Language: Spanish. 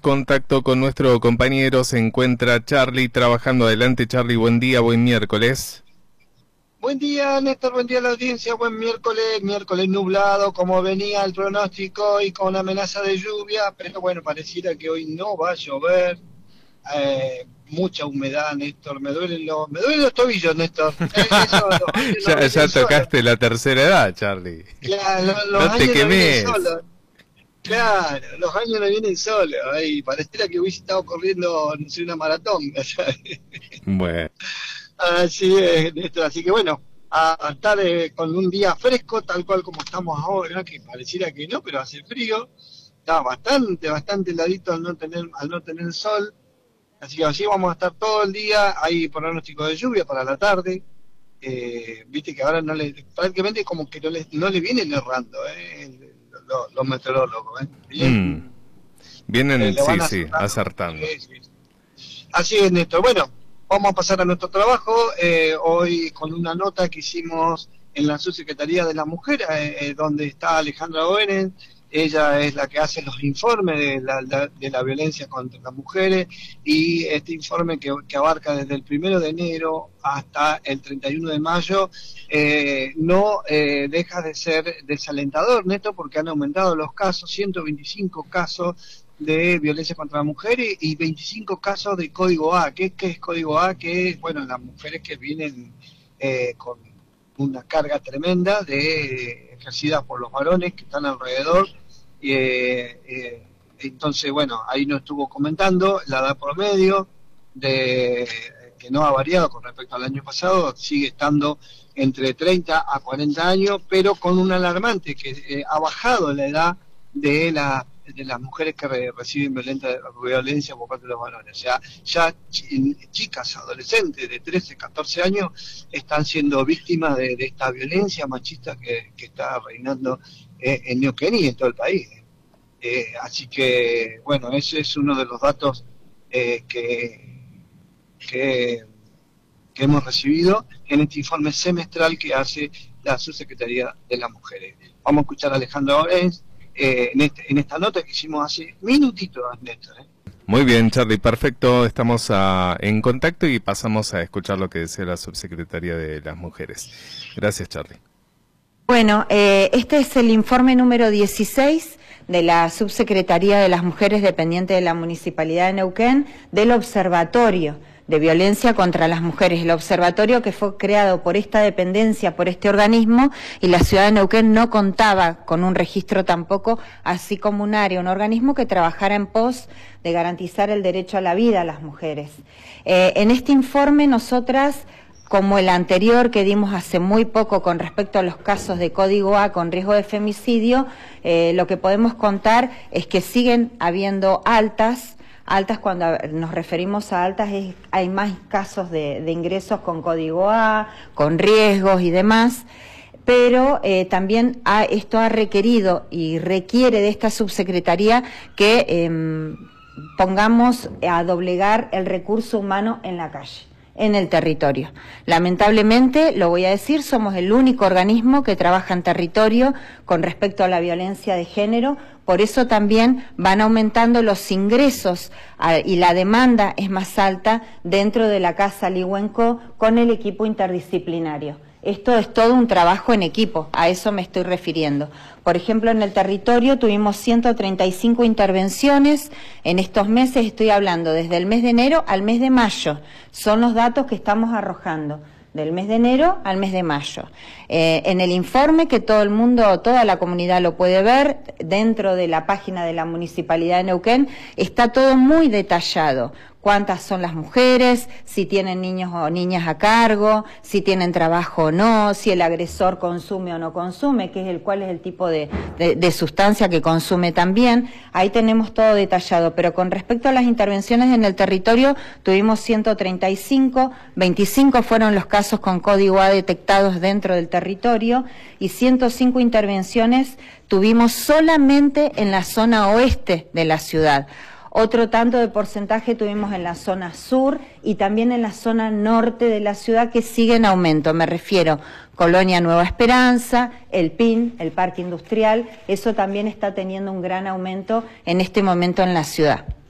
contacto con nuestro compañero. Se encuentra Charly trabajando. Adelante, Charly, buen día, buen miércoles. Buen día, Néstor, buen día a la audiencia, buen miércoles nublado, como venía el pronóstico y con amenaza de lluvia, pero bueno, pareciera que hoy no va a llover, mucha humedad, Néstor, me duelen los tobillos, Néstor, eso, los años no Ya vienen solos, tocaste la tercera edad, Charly. claro, los No te años no vienen quemes. solos, claro, los años no vienen solos, y pareciera que hubiese estado corriendo, no sé, una maratón, Bueno, Así es, Néstor. Así que bueno, a estar con un día fresco, tal cual como estamos ahora, que pareciera que no, pero hace frío. Está bastante heladito al no tener sol. Así que así vamos a estar todo el día. Hay pronóstico de lluvia para la tarde. Viste que ahora prácticamente como que no le vienen errando, los meteorólogos, bien, vienen, le van sí, acertando. acertando. Así es, Néstor. Bueno, vamos a pasar a nuestro trabajo. Hoy con una nota que hicimos en la Subsecretaría de la Mujer, donde está Alejandra Oenen. Ella es la que hace los informes de la violencia contra las mujeres, y este informe que abarca desde el 1 de enero hasta el 31 de mayo no deja de ser desalentador, Néstor, porque han aumentado los casos, 125 casos de violencia contra la mujer y 25 casos de Código A. ¿Qué es Código A? Que es, bueno, las mujeres que vienen con una carga tremenda ejercida por los varones que están alrededor. Entonces, bueno, ahí nos estuvo comentando la edad promedio, que no ha variado con respecto al año pasado, sigue estando entre 30 a 40 años, pero con un alarmante que ha bajado la edad de las mujeres que reciben violencia por parte de los varones. O sea, ya chicas, adolescentes de 13, 14 años están siendo víctimas de esta violencia machista que está reinando en Neuquén y en todo el país. Así que, bueno, ese es uno de los datos que hemos recibido en este informe semestral que hace la Subsecretaría de las Mujeres. Vamos a escuchar a Alejandra Orenz en esta nota que hicimos hace minutitos, Néstor. Muy bien, Charly, perfecto. Estamos en contacto y pasamos a escuchar lo que decía la Subsecretaría de las Mujeres. Gracias, Charly. Bueno, este es el informe número 16 de la Subsecretaría de las Mujeres dependiente de la Municipalidad de Neuquén, del Observatorio de Violencia contra las Mujeres, el observatorio que fue creado por esta dependencia, por este organismo, y la ciudad de Neuquén no contaba con un registro tampoco, así como un área, un organismo que trabajara en pos de garantizar el derecho a la vida a las mujeres. En este informe nosotras, como el anterior que dimos hace muy poco con respecto a los casos de Código A con riesgo de femicidio, lo que podemos contar es que siguen habiendo altas, cuando nos referimos a altas, hay más casos de ingresos con Código A, con riesgos y demás, pero también esto ha requerido y requiere de esta subsecretaría que pongamos a doblegar el recurso humano en la calle, en el territorio. Lamentablemente, lo voy a decir, somos el único organismo que trabaja en territorio con respecto a la violencia de género, por eso también van aumentando los ingresos y la demanda es más alta dentro de la Casa Ligüenco con el equipo interdisciplinario. Esto es todo un trabajo en equipo, a eso me estoy refiriendo. Por ejemplo, en el territorio tuvimos 135 intervenciones en estos meses, estoy hablando desde el mes de enero al mes de mayo, son los datos que estamos arrojando, del mes de enero al mes de mayo. En el informe que todo el mundo, toda la comunidad lo puede ver, dentro de la página de la Municipalidad de Neuquén, está todo muy detallado. Cuántas son las mujeres, si tienen niños o niñas a cargo, si tienen trabajo o no, si el agresor consume o no consume, cuál es el tipo de sustancia que consume también. Ahí tenemos todo detallado, pero con respecto a las intervenciones en el territorio, tuvimos 135, 25 fueron los casos con Código A detectados dentro del territorio y 105 intervenciones tuvimos solamente en la zona oeste de la ciudad. Otro tanto de porcentaje tuvimos en la zona sur y también en la zona norte de la ciudad, que sigue en aumento. Me refiero Colonia Nueva Esperanza, el PIN, el Parque Industrial, eso también está teniendo un gran aumento en este momento en la ciudad.